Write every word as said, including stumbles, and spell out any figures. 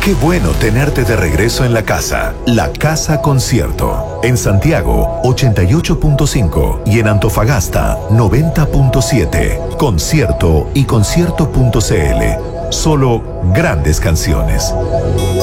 Qué bueno tenerte de regreso en la casa. La Casa Concierto. En Santiago, ochenta y ocho punto cinco y en Antofagasta, noventa punto siete. Concierto y concierto punto cl. Solo grandes canciones.